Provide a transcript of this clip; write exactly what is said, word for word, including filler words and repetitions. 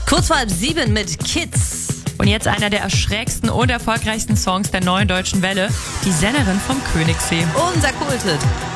Kurz vor halb sieben mit Kids. Und jetzt einer der erschrägsten und erfolgreichsten Songs der neuen deutschen Welle, die Sängerin vom Königssee. Unser Kulthit.